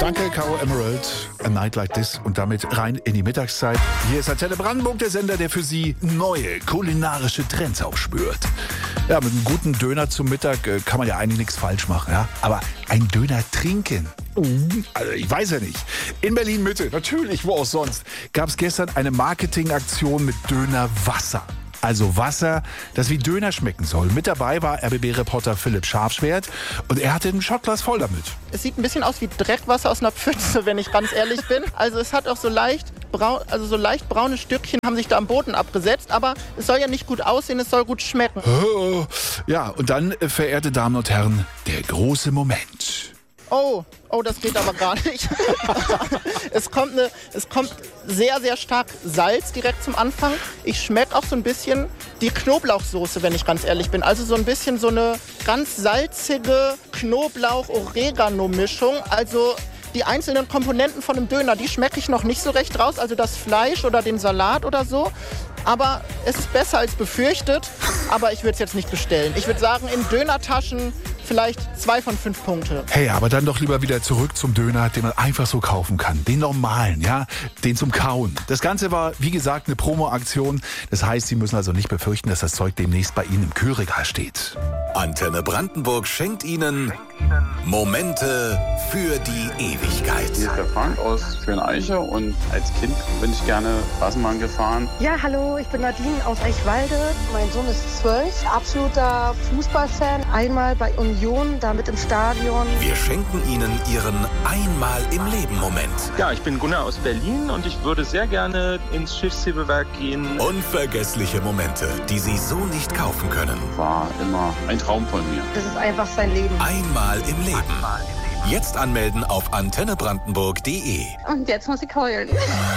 Danke, Caro Emerald. A Night Like This. Und damit rein in die Mittagszeit. Hier ist Antenne Brandenburg, der Sender, der für Sie neue kulinarische Trends aufspürt. Ja, mit einem guten Döner zum Mittag kann man ja eigentlich nichts falsch machen. Ja? Aber ein Döner trinken, also ich weiß ja nicht. In Berlin-Mitte, natürlich, wo auch sonst, gab es gestern eine Marketingaktion mit Dönerwasser. Also Wasser, das wie Döner schmecken soll. Mit dabei war RBB-Reporter Philipp Scharfschwert und er hatte ein Shotglas voll damit. Es sieht ein bisschen aus wie Dreckwasser aus einer Pfütze, wenn ich ganz ehrlich bin. Also es hat auch so leicht braune Stückchen haben sich da am Boden abgesetzt. Aber es soll ja nicht gut aussehen, es soll gut schmecken. Ja, und dann, verehrte Damen und Herren, der große Moment. Oh, das geht aber gar nicht. Es kommt sehr, sehr stark Salz direkt zum Anfang. Ich schmecke auch so ein bisschen die Knoblauchsoße, wenn ich ganz ehrlich bin. Also so ein bisschen so eine ganz salzige Knoblauch-Oregano-Mischung. Also die einzelnen Komponenten von einem Döner, die schmecke ich noch nicht so recht raus. Also das Fleisch oder den Salat oder so. Aber es ist besser als befürchtet. Aber ich würde es jetzt nicht bestellen. Ich würde sagen, in Dönertaschen vielleicht 2 von 5 Punkte. Hey, aber dann doch lieber wieder zurück zum Döner, den man einfach so kaufen kann. Den normalen, ja, den zum Kauen. Das Ganze war, wie gesagt, eine Promo-Aktion. Das heißt, Sie müssen also nicht befürchten, dass das Zeug demnächst bei Ihnen im Kühlregal steht. Antenne Brandenburg schenkt Ihnen Momente für die Ewigkeit. Hier ist der Frank aus Schöneiche und als Kind bin ich gerne Straßenbahn gefahren. Ja, hallo, ich bin Nadine aus Eichwalde. Mein Sohn ist 12, absoluter Fußballfan. Einmal bei Union, damit im Stadion. Wir schenken Ihnen Ihren Einmal-im-Leben-Moment. Ja, ich bin Gunnar aus Berlin und ich würde sehr gerne ins Schiffshebewerk gehen. Unvergessliche Momente, die Sie so nicht kaufen können. War immer ein Traum von mir. Das ist einfach sein Leben. Einmal im Leben. Jetzt anmelden auf antennebrandenburg.de. Und jetzt muss ich heulen.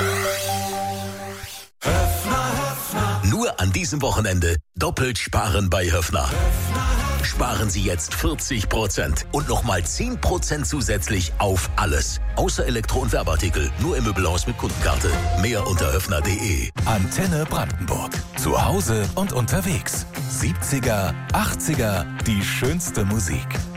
Nur an diesem Wochenende doppelt sparen bei Höffner. Sparen Sie jetzt 40% und nochmal 10% zusätzlich auf alles. Außer Elektro- und Werbeartikel. Nur im Möbelhaus mit Kundenkarte. Mehr unter höffner.de. Antenne Brandenburg. Zu Hause und unterwegs. 70er, 80er, die schönste Musik.